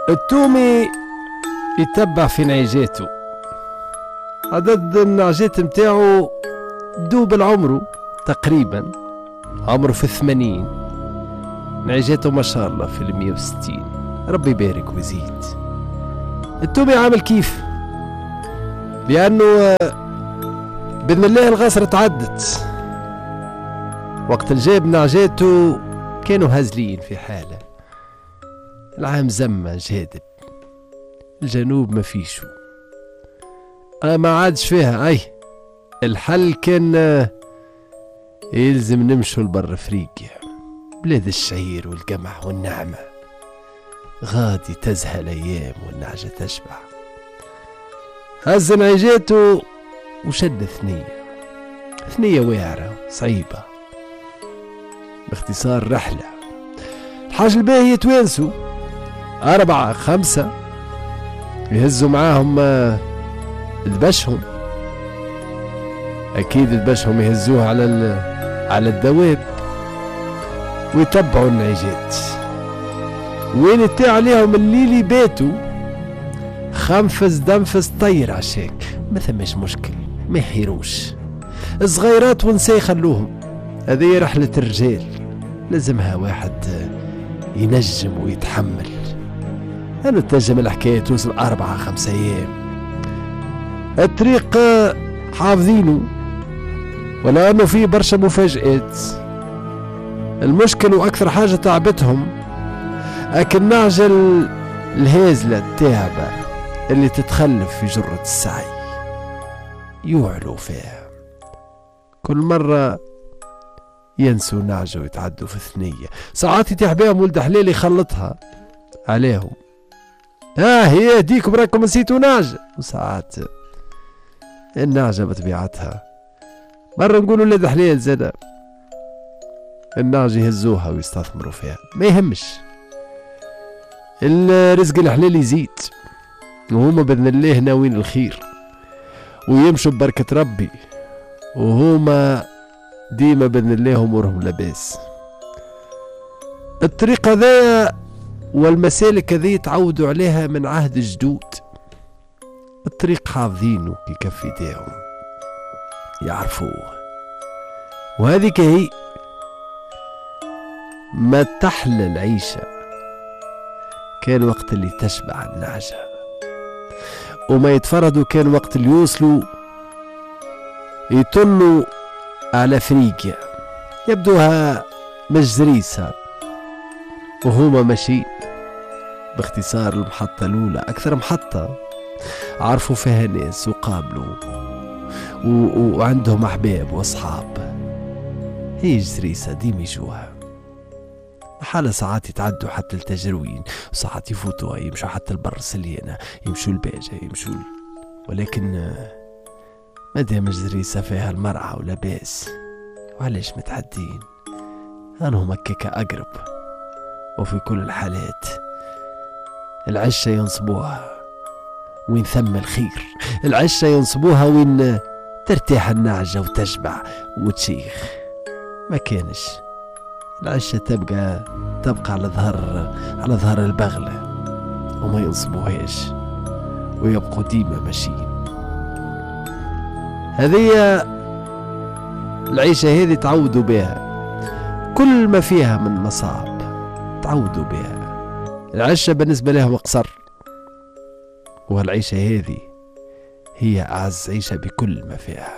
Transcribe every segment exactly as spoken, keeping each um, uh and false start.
التومي يتبع في نعيجاته. عدد النعجات متاعه دوب العمره تقريبا، عمره في الثمانين، نعيجاته ما شاء الله في المية وستين، ربي يبارك ويزيد. التومي عامل كيف، لأنه بإذن الله الغصر تعدت، وقت الجايب نعجاته كانوا هازلين في حالة، العام زمة جادب، الجنوب ما فيشو، أنا ما عادش فيها. أي الحل كان يلزم نمشوا لبر افريقيا، بلاد الشعير والقمح والنعمة، غادي تزهى الأيام والنعجة تشبع. هز نعجاته وشد ثنية، ثنية واعرة صعيبة، باختصار رحلة. الحاج الباهي يتوانسوا أربعة خمسة، يهزوا معاهم البشهم، أكيد البشهم يهزوها على على الدواب، ويتبعوا النعجات وين يتاع عليهم الليل يباتوا، خنفس دنفس طير عشاك، ما ثماش مشكل، ما يحيروش. الصغيرات ونساء يخلوهم، هذه رحلة الرجال، لازمها واحد ينجم ويتحمل. أنا تنجم الحكاية توصل أربعة خمسة أيام، الطريق حافظينه، ولا أنه فيه برشا مفاجآت. المشكل وأكثر حاجة تعبتهم أكل نعجة الهازلة التعبة اللي تتخلف في جرة السعي، يوعلوا فيها كل مرة، ينسوا نعجة ويتعدوا في ثنية. ساعات يتيح بيهم ولد حليل يخلطها عليهم، ها هي يهديكم راكم نسيتوا نعجة. وساعات النعجة بطبيعتها مرة نقولوا ولد حليل زاد النعجة يهزوها ويستثمروا فيها، ما يهمش، الرزق الحلال يزيد، وهما بإذن الله ناويين الخير ويمشوا ببركة ربي، وهما ديما بإذن الله أمورهم لباس. الطريق هذا والمسالك هذه تعودوا عليها من عهد الجدود، الطريق حافظينه كي كف ايديهم، يعرفوه. وهذيك هي ما تحلى العيشة، كان وقت اللي تشبع النعجة، وما يتفردوا كان وقت اللي يوصلوا يطلوا على افريقيا، يبدوها مجزريسة وهما ماشيين. باختصار المحطة الأولى أكثر محطة عرفوا فيها ناس وقابلوا و... وعندهم أحباب وأصحاب، هي جزريسة ديما يجوها، حالة ساعات يتعدوا حتى التجروين، وساعات يفوتوا يمشوا حتى البر سليانة، يمشوا الباجة يمشوا ال... ولكن مادام جزريسة فيها المرعى ولاباس، وعلاش متعدين أنهم هكاكا أقرب. وفي كل الحالات العشة ينصبوها وين ثم الخير، العشة ينصبوها وين ترتاح النعجة وتشبع وتشيخ. ما كانش العشة تبقى تبقى على ظهر على ظهر البغلة، وما ينصبوهاش ويبقوا ديما ماشيين. هذه العيشة هذه تعودوا بها، كل ما فيها من مصاعب تعودوا بها. العشة بالنسبة لهم قصر، والعيشة هذه هي أعز عيشة بكل ما فيها.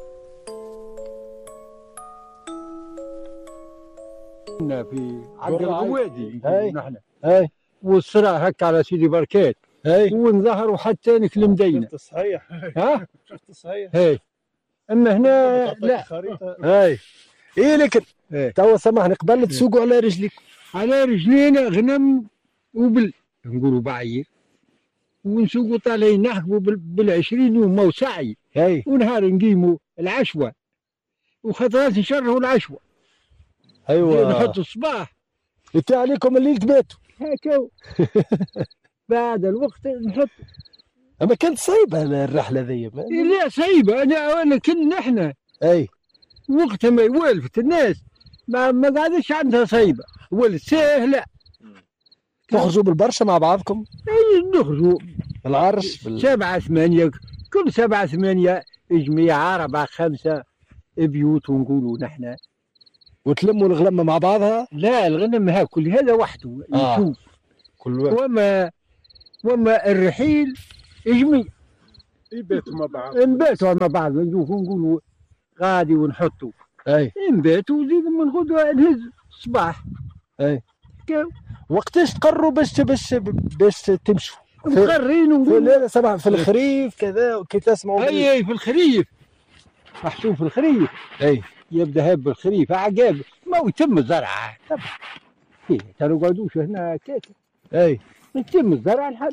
في عقل الوادي نحن هاي والصراع هكا على سيدي بركات، هاي ونظهروا حتى نك المدينة. شفت صحيح، ها شفت صحيح، هاي. اما هنا لا هاي ايه لكن توا سامحني قبل تسوقوا على رجليك، على رجلينا غنم وبل نقولوا بعير، ونسوقوا طالعين نحكوا بالعشرين يوم مو سعي، هاي ونهار نقيموا العشوة، وخطرات نشرهوا العشوة. ايوه نحط الصباح انت عليكم الليل تباتوا هكا بعد الوقت نحط. اما كانت صعيبه الرحله ذي. لا صعيبه، انا ولكن نحن اي وقتها ما يوالفت الناس ما ما قعدتش عندها صعيبه ولا سهله، تخرجوا بالبرشا مع بعضكم؟ اي نخرجوا بالعرش بال... سبعة ثمانية، كل سبعة ثمانية جميع أربعة خمسة بيوت ونقولوا نحن. وتلموا الغلمة مع بعضها؟ لا الغنم ها كل هذا وحده آه. يشوف. كل واحد. وما وما الرحيل جميع يباتوا مع بعض، نباتوا مع بعض نشوفوا نقولوا غادي ونحطوا اي نباتوا وزيد من غدوة نهز الصباح. اي كاو وقتاش تقرروا باش باش باش تمشوا؟ مقررين في ونقولوا الليل سبعة في الخريف كذا كي تسمعوا اي اي في الخريف محسوب في الخريف. اي يبدا هاب بالخريف عقاب ما يتم الزرع طبعا. إيه ترى نقعدوش هنا كيك اي يتم الزرع لحد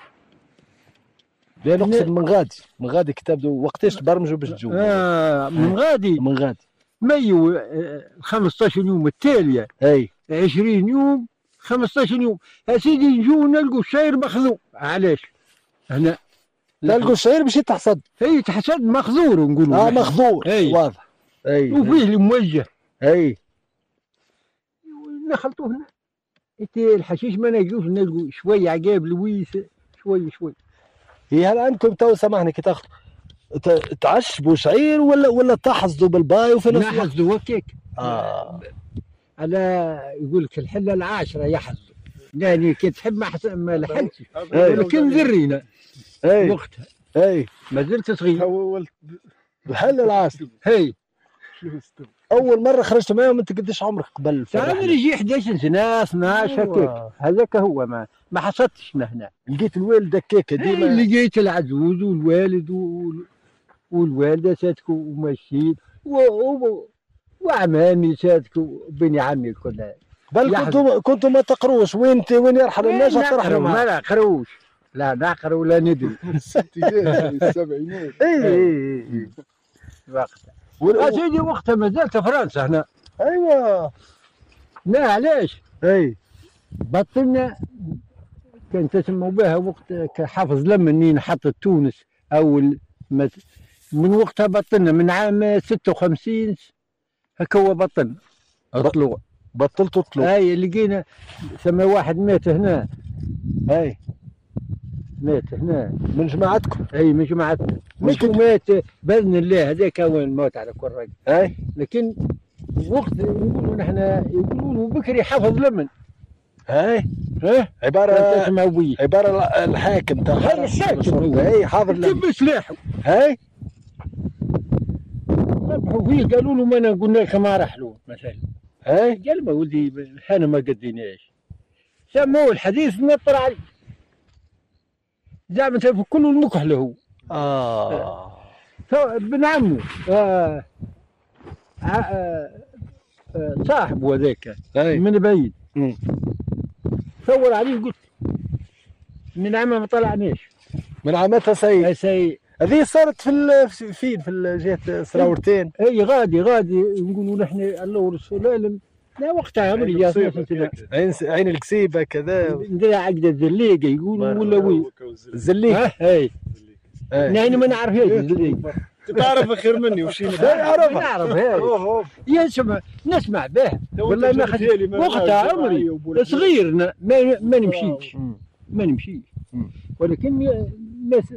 لا نقصد من غادي من غادي كي تبدوا وقتاش تبرمجوا باش تجوا؟ آه من غادي من غادي مايو آه، خمسطاش يوم التالية اي عشرين يوم خمسطاش يوم اسيدي نجو نلقوا الشاير مخذوب. علاش؟ هنا تلقوا الشعير باش يتحصد. هي تحصد مخذور نقولوا اه نحن. مخذور أي. واضح. اي وفيه الموجه اي نخلطوه هنا. انت الحشيش ما نلقوش نلقوا شويه عقاب لويس شوي شوي. هي هل عندكم تو سامحني كي تاخذ ت- تعشبوا شعير ولا ولا تحصدوا بالباي وفي نفس الوقت؟ نحصدوا هكاك. اه على يقول لك الحله العاشره يحصدوا. يعني كي تحب ما حس... ما لحقتش أي. ولكن ذرينا اي وقتها اي ما زلت صغير. هو ولد الحل العاشر. هي اول مره خرجت معاهم انت قديش عمرك قبل في تعال الرحلة؟ يجي إحدى عشر سنه اثناش هكاك. أيوة. هذاك هو ما ما حصدتش هنا. لقيت الوالد هكاك إيه، ديما لقيت العجوز والوالد وال- والوالده ساتكو ومشيت و... و... وعمامي ساتكو وبني عمي كلها. بل يحزن. كنتم كنتم ما تقروش وين ت- وين يرحل الناس ترحلوا ما معاه. نقروش لا نقرا ولا ندري. السبعينات. اي اي اي وقتها وال- اسيدي وقتها ما زلت فرنسا هنا. ايوه لا علاش اي بطلنا كان تسموا بها وقت كحافظ لمني حطت تونس اول ما ت- من وقتها بطلنا من عام ستة وخمسين هكا هو بطلنا الطلوع. بطلتوا تطلعوا. اي لقينا ثم واحد مات هنا اي مات هنا من جماعتكم. اي من جماعتنا مش لكن- مات باذن الله هذاك هو الموت على كل رجل. اي لكن وقت يقولوا نحن يقولوا بكري حفظ لمن اي ها عباره تسمعوا بيه عباره الحاكم تاع هذا الحاكم هو. اي حاضر لهم. كيف سلاحه اي ذبحوا فيه قالوا له ما انا قلنا لك ما رحلوا مثلا. اي قال ما ولدي انا ما قديناش سموه الحديث نطر عليه زعما في كل المكحله هو. اه تو- ابن عمه آه آه آه آه صاحبه هذاك اي من بعيد مم. ثور عليه قلت من عمه ما طلعناش. من عامتها سيد. يا سي هذه صارت في ال- في- فين في جهه سراورتين. اي غادي غادي نقولوا نحن الله ورسوله اعلم. لا وقتها عمري جا اثناش سنه عين عين الكسيبه كذا ندير عقده الزليقه يقولوا ولا وين. الزليك. ها اي اي نحن ما نعرفهاش الزليقه. تعرف خير مني وش لا يعرفها. نعرف هاي يسمع نسمع به والله ما خد وقتها عمري صغير ن- ما ما نمشيش مم. ما نمشيش مم. ولكن ي- مس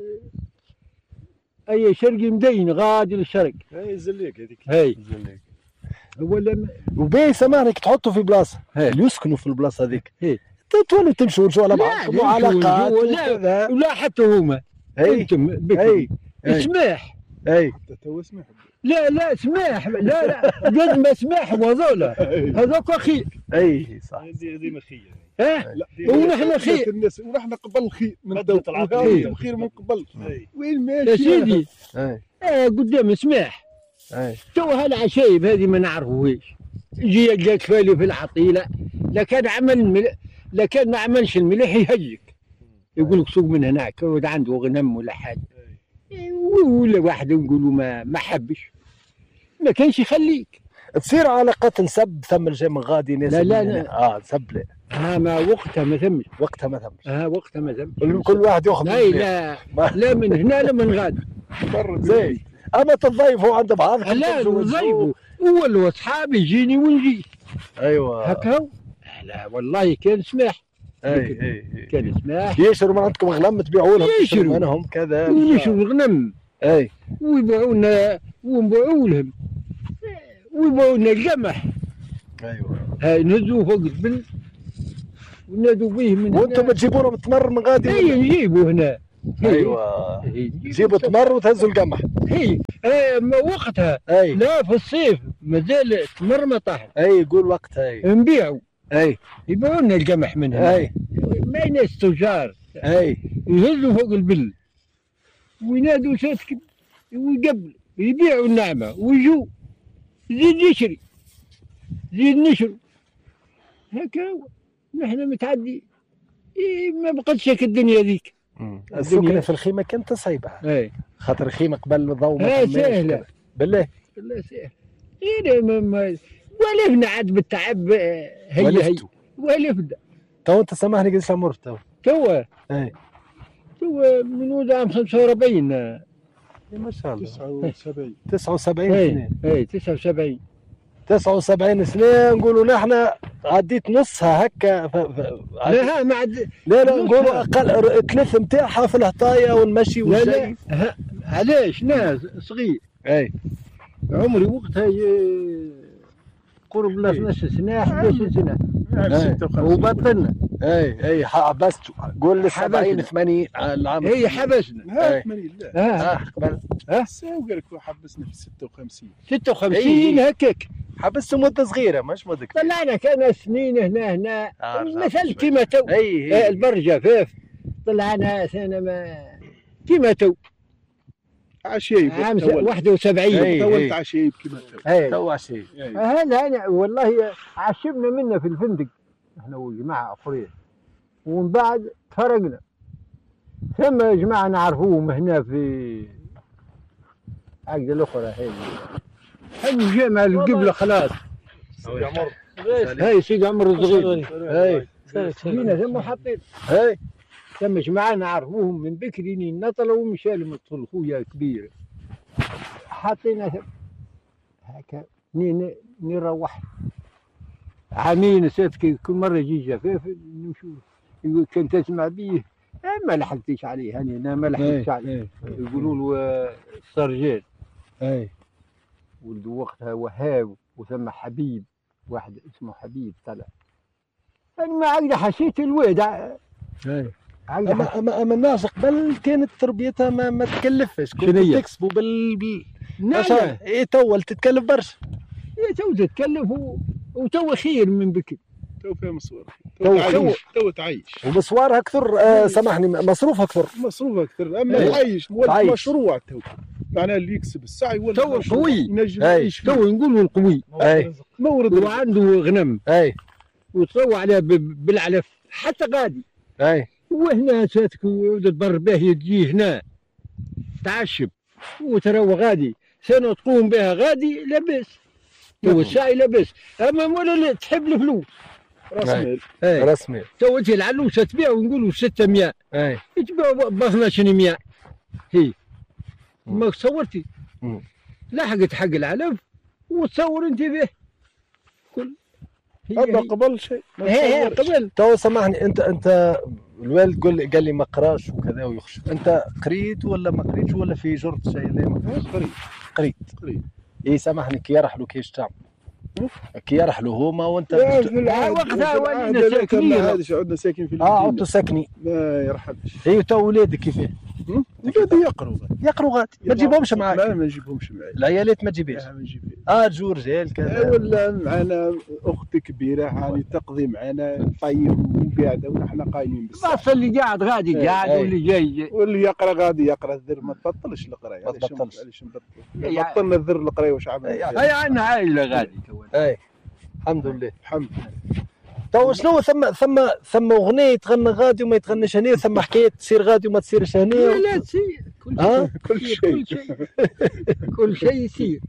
اي شرقي مدين غادي للشرق. اي زليك هذيك هاي زليك. ولا م- وباهي سامحني تحطوا في بلاصه هاي. اللي يسكنوا في البلاصه هذيك هاي. تولوا تمشوا وتمشوا على لا، بعضكم نمشوا وعلاقات ونجوا، لا. وكذا. ولا حتى هما اي انتم بكري اي اي سماح اي تو اسمح لا لا سماح لا لا قد ما سماح وهذولا هذوك خير اي صح. هذه هذه مخيه. ها لا ونحن خير. الناس ونحن قبل خير من بدت دو العطية. وهذا خير من قبل. وين ماشي يا سيدي اي آه قدام سماح اي تو هالعشايب هذه ما نعرفوهاش يجي يلقاك فالي في العطيله لا كان عمل مل... لا كان ما عملش الملح يهجك يقول لك سوق من هناك هو عنده غنم ولا حاجه ولا واحد نقولوا ما ما حبش ما كانش يخليك. تصير علاقات نسب ثم الجاي من غادي ناس لا، لا، من- لا. اه نسب لا ها ما وقتها ما ثمش وقتها ما ثمش. ها وقتها ما ثمش كل واحد ياخذ لا من لا ما- لا من هنا لا من غاد زي اما تضيفوا عند بعض لا نضيفوا هو اصحابي يجيني ونجي ايوه هكا هو. لا والله كان سماح اي اي اي كان سماح يشروا من عندكم غنم تبيعوا لهم يشروا. تشروا منهم كذا ونشروا الغنم اي ويبيعوا لنا ونبيعوا لهم ويبيعوا لنا القمح. ايوه هاي نهزوه فوق البل ونادوا به من وانتم تجيبوا لهم تمر من غادي هي نجيبوا هنا. ايوه هي تجيبوا تمر وتهزوا القمح هي آه، ما وقتها اي لا في الصيف مازال تمر ما طاح اي يقول وقتها اي نبيعوا اي يبيعوا لنا القمح من هنا. اي ما ناس تجار اي يهزوا فوق البل وينادوا ساتك ويقبل يبيعوا النعمة ويجوا زيد يشري زيد نشروا هكا هو. نحن متعدي إيه ما بقتش هيك الدنيا ذيك. السكنة في الخيمة كانت صعيبة اي خاطر الخيمة قبل الضوء اه سهلة بالله لا سهلة. إيه ما ما ولفنا عاد بالتعب آه، هي هي ولفتوا. ولفنا تو انت سامحني قديش عمرك تو؟ توا اي توا من ولد عام خمسة وأربعين. إيه ما شاء الله تسعة وسبعين تسعة وسبعين اي سنة اي تسعة وسبعين. تسعة وسبعين سنة نقولوا نحن عديت نصها هكا ف... ف... لا ها ما عاد لا لا نصها. نقولوا اقل ثلاث نتاعها في الهطايا والمشي لا لا والشيء ها علاش ناس صغير اي عمري وقتها ي- قرب ل اثناش سنة احد عشر سنة عام إيه. ستة وخمسين وبطلنا. اي اي حبستوا قول لي سبعين حبسنا. ثمانين العام هي حبسنا. ها إيه. ثمانين لا ها اه قبل ساو قال لك حبسنا في ستة وخمسين ستة وخمسين إيه. هكاك حبستوا مدة صغيرة مش مدة كبيرة طلعنا كان سنين هنا هنا آه، رجعت مثل شوي. كيما تو اي آه، اي البر جفاف طلعنا سنة ما كيما تو عشايب عام س- تولد واحد وسبعين. إيه. تولد عشايب كما تو اي تو شيء هذا أنا والله عشبنا منا في الفندق احنا وجماعة أخرين ومن بعد تفرقنا. ثم يا جماعة نعرفوهم هنا في عقد الأخرى هاي هاي الجامعة القبلة خلاص. هاي سيدي عمر الصغير اي جينا ثم حطيت اي ثم جماعة نعرفوهم من بكري نطلوا ومشى لهم طفل خويا كبير حطينا ثم هكا ني- نروح عامين ساتك كل مرة يجي جفاف نمشوا يقول كنت تسمع بيه آه، ما لحقتش عليه هاني انا ما لحقتش عليه. يقولوا له آه، السرجال اي ولد وقتها وهاب وثم حبيب واحد اسمه حبيب طلع. انا ما عقد حسيت الواد ع- اي عقد اما حسيت اما اما الناس قبل كانت تربيتها ما, ما تكلفش كنت شنية؟ تكسبوا بال, بال... لا عشان لا اي تول تتكلف برشا هي تو تتكلف و... وتو خير من بكري. تو فيها مصور تو- تو تو- تعيش تو تعيش ومصوارها اكثر آه سامحني مصروفها اكثر مصروف اكثر اما إيه. تعيش ولد تعيش. مشروع تو معناه اللي يكسب السعي ولا تو مشروع قوي. ينجم إيه. يعيش فيه. تو نقولوا القوي اي مورد رزق. وعنده غنم اي وتروى عليه ب- بالعلف حتى غادي اي وهنا ساتك ويعود تبر به تجي هنا تعشب وتروى غادي سنة تقوم بها غادي لاباس تو الساعي لاباس. اما ولا لا تحب الفلوس راس إيه. مال اي رسمي تو انت العلوسه تبيع ونقولوا ستمائة اي تبيع ب اثناشمائة هي مم. ما تصورتي مم. لحقت حق العلف وتصور انت به كل هي هذا هي. قبل شيء ما هي هي تصورش. قبل تو سامحني انت انت الوالد قال لي قال لي ما قراش وكذا ويخشى انت قريت ولا ما قريتش ولا في جرت شيء اللي ما قريب قريت قريب اي سامحني كي يرحلوا كيش تعمل كي يرحلوا هما وانت لا، بت... في العهد- وقتها في ولينا العهد هذاك ساكنين. ما عادش عدنا ساكن في اه عدتوا المدينة ساكني ما يرحبش اي تو ولادك كيفاه ولادي يقروا يقروا غادي ما تجيبهمش معاك لا ما نجيبهمش معايا العيالات ما تجيبهاش لا ما نجيبهاش اه جو رجال كذا ولا معنا اخت كبيره هاني تقضي معنا طيب وقاعده ونحن قايمين بالساعه بس اللي قاعد غادي إيه، قاعد إيه. واللي جاي واللي يقرا غادي يقرا الذر ما تبطلش القرايه ما علاش تبطلش. علاش نبطل يعني- بطلنا الذر القرايه واش عملنا يعني- فيها؟ هي عندنا عائله غادي تو. اي الحمد لله الحمد لله تو شنو ثم ثم ثم اغنيه يتغنى غادي وما يتغناش هنا ثم حكايه تصير غادي وما تصيرش هنا لا لا تصير كل ها كل شيء شيء كل شيء كل شيء يصير.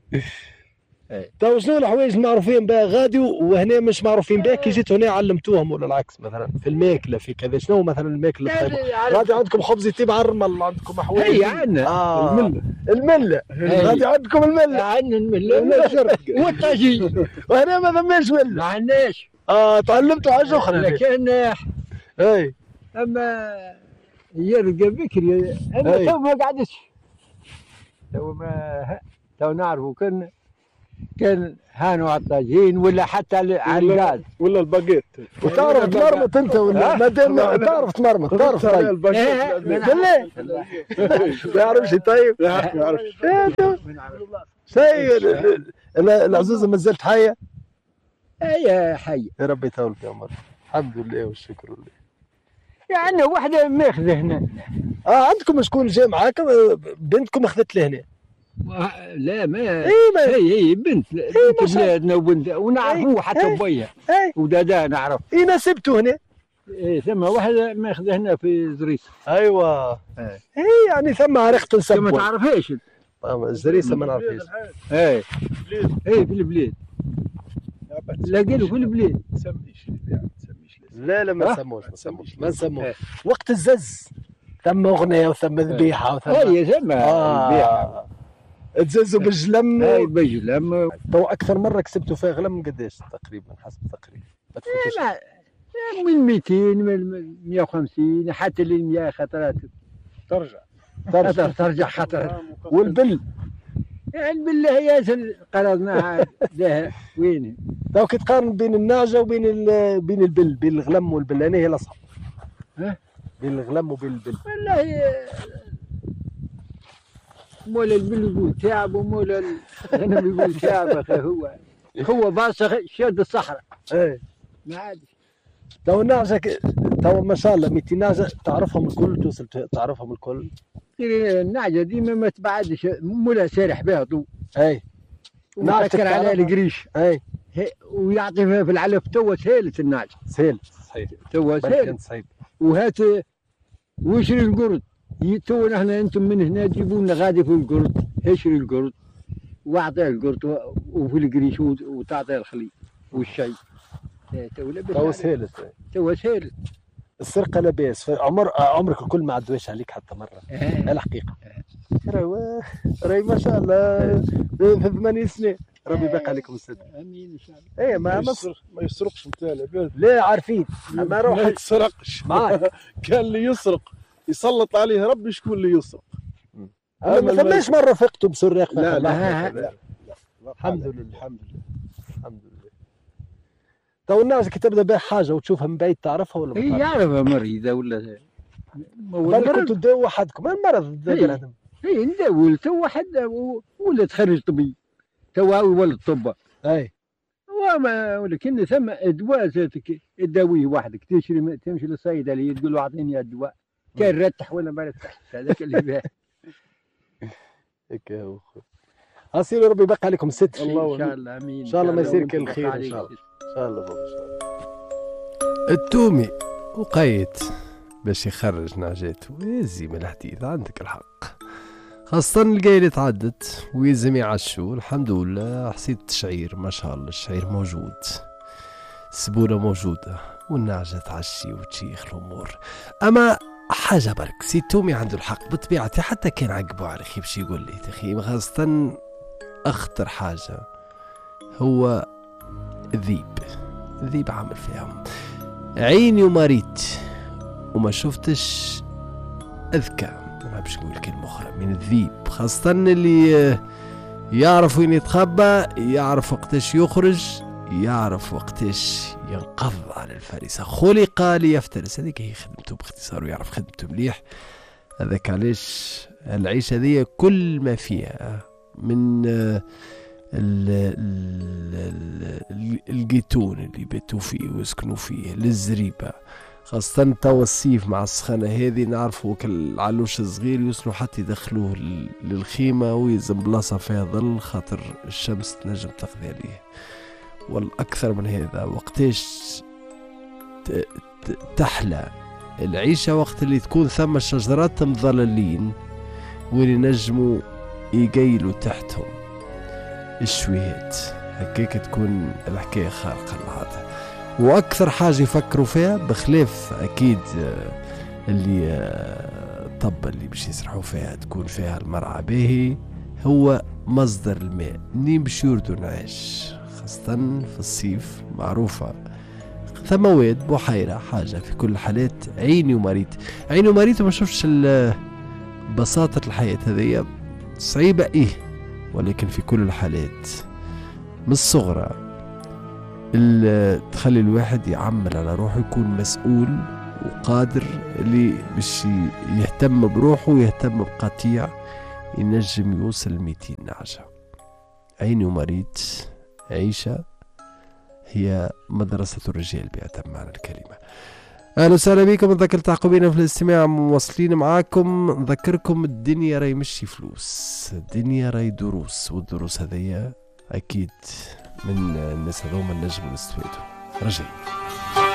تو شنو الحوايج المعروفين بها غادي وهنا مش معروفين بها كي جيت هنا علمتوهم ولا العكس مثلا في الماكله في كذا شنو مثلا الماكله لا، الطيبه لا، عارف- غادي عندكم خبز يطيب على الرمل عندكم حوايج هي عندنا آه المله المله هي. غادي عندكم المله عندنا لا المله شرط والطاجين وهنا ما ثماش مله ما عندناش. اه تعلمتوا حاجه اخرى هنا. لكن اي اما يرقى بكري انا أي. تو ما قعدتش تو ما تو نعرفوا كان كان هانوا على الطاجين ولا حتى على الغاز ولا الباقيت وتعرف تمرمط انت ولا ما دام تعرف تمرمط تعرف طيب إيه، بالله ما يعرفش طيب ما يعرفش شيء العزوزه ما زالت حيه يا حي يا ربي يطول في عمرك الحمد لله والشكر لله. يعني واحدة ماخذة هنا اه عندكم شكون جاي معاك بنتكم اخذت لهنا لا ما اي ما هي هي بنت ما بنت شاء- بلادنا وبنت ونعرفوه حتى إيه. بيها اي ودادا نعرف اي نسبته هنا إيه ثم واحدة ماخذة هنا في زريس ايوه إيه. اي يعني ثم عرقت انت ما نسب تعرفهاش الزريسه ما نعرفهاش ايه ايه في البلاد لاقيله في البلاد تسميش يعني تسميش لا لا ما ها؟ نسموش ما نسموش ما إيه. نسموش وقت الزز ثم اغنيه وثم ذبيحه وثم هي ثم البيعة اه تززوا بالجلم هاي بجلم تو اكثر مره كسبتوا فيها غلم قديش تقريبا حسب تقريبا ما تفوتوش ما- من مئتين من مئة وخمسين حتى لل مئة خطرات ترجع ترجع ترجع خطرات والبل يعني بالله ياسر قرضناها ده وين تو كي تقارن بين النعجه وبين ال- بين البل بين الغلم والبل انا هي الاصعب ها؟ بين الغلم وبين البل والله مولا البل يقول تعب ومولا الغنم يقول تعب أخي هو هو باصخ شاد الصحراء ايه ما عادش تو النعجه ك- تو ما شاء الله مئتين نعجه تعرفهم الكل توصل تعرفهم الكل النعجة ديما ما تبعدش مولا سارح بها طول اي نعجتك ومسكر عليها تعرفها؟ القريش اي هي- ويعطي فيها في العلف توا سهلت النعجة سهل صحيح توا بالك سهلت انت صعيب وهات ويشري القرد ي- تو نحن انتم من هنا تجيبوا لنا غادي في القرد اشري القرد واعطيه القرد و- وفي القريش وت- وتعطيه الخلي والشاي إيه، تو لبس تو عليه. سهلت تو سهل السرقه لاباس عمر عمرك الكل ما عدوش عليك حتى مره إيه. الحقيقه راهي راهي ما شاء الله في ثمانين سنه ربي باقي عليكم الستر امين ان شاء الله ايه ما ما ما يسرق ما يسرقش انت العباد لا عارفين ما ما روح يسرقش معاك كان اللي يسرق يسلط عليه ربي شكون اللي يسرق أما ما ثماش مره فقتوا بسراق لا لا, لا. لا, لا, لا. الحمد لله. الحمد لله الحمد لله تو الناس كي تبدا بها حاجه وتشوفها من بعيد تعرفها ولا ما هي تعرفها؟ يعرفها مريضه ولا ما هو بالك المرض- كنتوا تداووا وحدكم المرض إيه. هذا هي نداول تو واحد و- ولا تخرج طبيب تو هو ولد طب اي وما ولكن ثم ادواء ذاتك تداويه وحدك تشري تمشي للصيدليه تقول له اعطيني الدواء كان رتح ولا ما رتحش هذاك اللي باه هيك هو اصير ربي يبقى عليكم الستر الله ان شاء الله امين إن شاء الله ما يصير وأنت كل بقى خير إن عليك. شاء الله. ان شاء الله بابا ان شاء الله التومي وقيت باش يخرج نعجاته يزيم الحديد عندك الحق، خاصة القايلة تعدت ويلزم يعشوا. الحمد لله حسيت التشعير ما شاء الله الشعير موجود، السبونة موجودة والنعجة تعشي وتشيخ الأمور. أما حاجة برك سي تومي عنده الحق بطبيعتي، حتى كان عقبوا على خي باش يقول لي تخي، خاصة أخطر حاجة هو الذيب. الذيب عامل فيهم عيني ومريت وما شفتش أذكى، ما باش نقول كلمة أخرى من الذيب، خاصة اللي يعرف وين يتخبى، يعرف وقتاش يخرج، يعرف وقتاش ينقض على الفريسة. خلق ليفترس، هذيك هي خدمته باختصار، ويعرف خدمته مليح. هذاك علاش العيشة ذي كل ما فيها من الجيتون اللي بيتوا فيه ويسكنوا فيه للزريبة، خاصة توا الصيف مع السخانة هذه نعرفوا كالعلوش الصغير يوصلوا حتى يدخلوه للخيمة ويلزم بلاصة فيها ظل خاطر الشمس تنجم تقضي عليه. والأكثر من هذا وقتاش تحلى العيشة وقت اللي تكون ثم الشجرات مظللين واللي نجموا يقيلوا تحتهم الشويات، هكاك تكون الحكاية خارقة للعادة. واكثر حاجه يفكروا فيها بخلاف اكيد اللي الطبه اللي باش يسرحوا فيها تكون فيها المرعى باهي، هو مصدر الماء منين باش يردوا نعيش، خاصه في الصيف معروفه ثم واد بحيرة حاجة، في كل الحالات عيني ومريت عيني ومريت وما شفتش بساطة الحياة هذيا صعيبة إيه، ولكن في كل الحالات من الصغرى تخلي الواحد يعمل على روحه، يكون مسؤول وقادر اللي باش يهتم بروحه ويهتم بقطيع ينجم يوصل مئتين نعجة. عيني ومريت عيشة هي مدرسة الرجال بأتم معنى الكلمة. أهلا وسهلا بكم، نذكر تعقبينا في الاستماع، مواصلين معاكم. نذكركم الدنيا راي مشي فلوس، الدنيا راي دروس، والدروس هذيا أكيد من الناس هذوما نجم نستفيدوا. رجعي